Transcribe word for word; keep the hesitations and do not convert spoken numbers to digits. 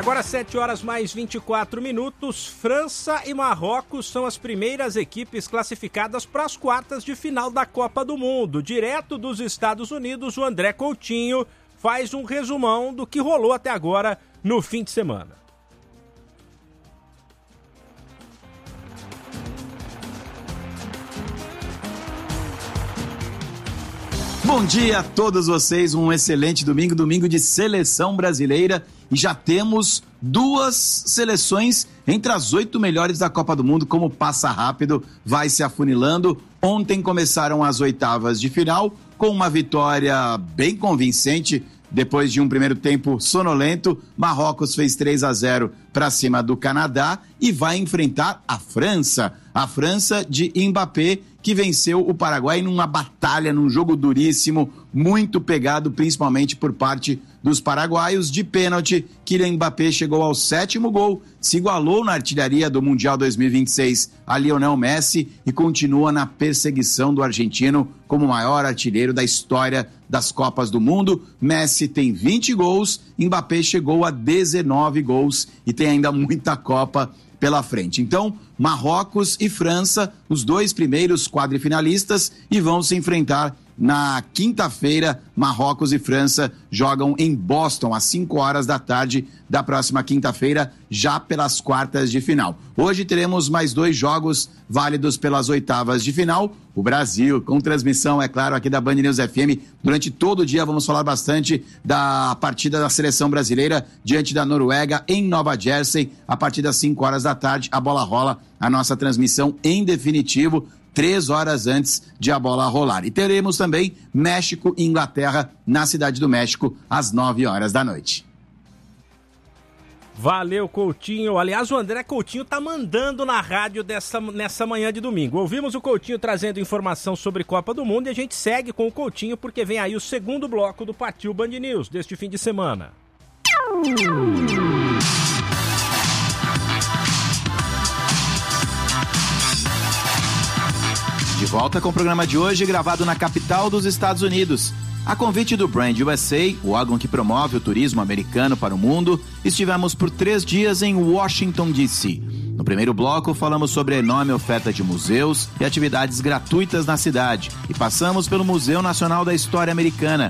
Agora sete horas mais vinte e quatro minutos. França e Marrocos são as primeiras equipes classificadas para as quartas de final da Copa do Mundo. Direto dos Estados Unidos, o André Coutinho faz um resumão do que rolou até agora no fim de semana. Bom dia a todos vocês, um excelente domingo, domingo de seleção brasileira, e já temos duas seleções entre as oito melhores da Copa do Mundo. Como passa rápido, vai se afunilando. Ontem começaram as oitavas de final com uma vitória bem convincente. Depois de um primeiro tempo sonolento, Marrocos fez três a zero para cima do Canadá e vai enfrentar a França. A França de Mbappé, que venceu o Paraguai numa batalha, num jogo duríssimo, muito pegado, principalmente por parte dos paraguaios. De pênalti, Kylian Mbappé chegou ao sétimo gol, se igualou na artilharia do Mundial dois mil e vinte e seis a Lionel Messi e continua na perseguição do argentino como o maior artilheiro da história das Copas do Mundo. Messi tem vinte gols, Mbappé chegou a dezenove gols e tem ainda muita Copa pela frente. Então, Marrocos e França, os dois primeiros quadrifinalistas, e vão se enfrentar na quinta-feira. Marrocos e França jogam em Boston às cinco horas da tarde da próxima quinta-feira, já pelas quartas de final. Hoje teremos mais dois jogos válidos pelas oitavas de final. O Brasil, com transmissão, é claro, aqui da Band News F M. Durante todo o dia vamos falar bastante da partida da seleção brasileira diante da Noruega em Nova Jersey. A partir das cinco horas da tarde, a bola rola, a nossa transmissão em definitivo, três horas antes de a bola rolar. E teremos também México e Inglaterra na Cidade do México, às nove horas da noite. Valeu, Coutinho. Aliás, o André Coutinho tá mandando na rádio dessa, nessa manhã de domingo. Ouvimos o Coutinho trazendo informação sobre Copa do Mundo e a gente segue com o Coutinho porque vem aí o segundo bloco do Partiu Band News deste fim de semana. De volta com o programa de hoje, gravado na capital dos Estados Unidos. A convite do Brand U S A, o órgão que promove o turismo americano para o mundo, estivemos por três dias em Washington, D C No primeiro bloco, falamos sobre a enorme oferta de museus e atividades gratuitas na cidade e passamos pelo Museu Nacional da História Americana,